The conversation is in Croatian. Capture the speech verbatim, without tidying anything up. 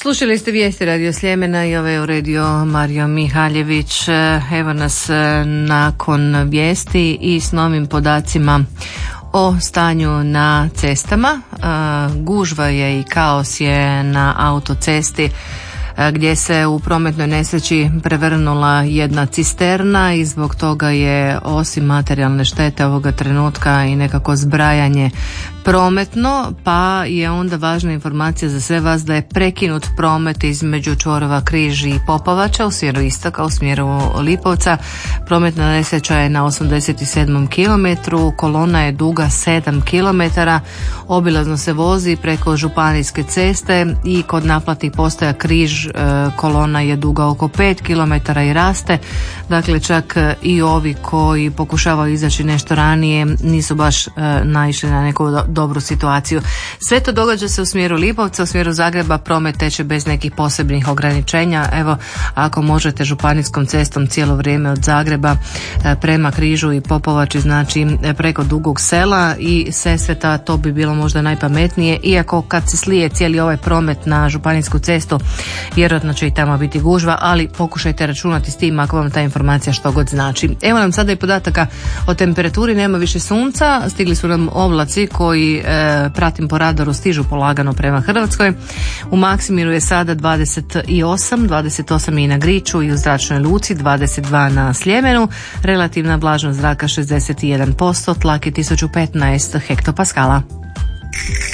Slušali ste vijesti Radio Sljemena i ovaj uredio Mario Mihaljević. Evo nas nakon vijesti i s novim podacima o stanju na cestama. Gužva je i kaos je na autocesti gdje se u prometnoj nesreći prevrnula jedna cisterna i zbog toga je osim materijalne štete ovoga trenutka i nekako zbrajanje prometno, pa je onda važna informacija za sve vas da je prekinut promet između čvorova Križ i Popovača u smjeru istoka, u smjeru Lipovca. Prometna nesreća je na osamdeset sedmom kilometru, kolona je duga sedam kilometara, obilazno se vozi preko županijske ceste i kod naplatnih postaja Križ kolona je duga oko pet kilometara i raste, dakle čak i ovi koji pokušavaju izaći nešto ranije nisu baš naišli na neku dobru situaciju. Sve to događa se u smjeru Lipovca, u smjeru Zagreba promet teče bez nekih posebnih ograničenja. Evo, ako možete županijskom cestom cijelo vrijeme od Zagreba prema Križu i Popovači, znači preko Dugog Sela i Sesveta, to bi bilo možda najpametnije, iako kad se slije cijeli ovaj promet na županijsku cestu vjerojatno će i tamo biti gužva, ali pokušajte računati s tim ako vam ta informacija što god znači. Evo nam sada i podataka o temperaturi, nema više sunca, stigli su nam oblaci koji e, pratim po radaru stižu polagano prema Hrvatskoj. U Maksimiru je sada dvadeset osam, dvadeset osam i na Griču i u Zračnoj luci, dvadeset dva na Sljemenu, relativna vlažnost zraka šezdeset jedan posto, tlak je tisuću petnaest hektopaskala.